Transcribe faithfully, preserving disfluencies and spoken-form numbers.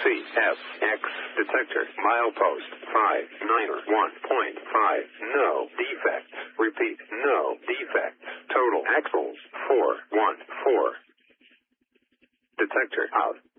C F X detector milepost five nine one point five. No defects. Repeat, no defects. Total axles four one four. Detector out.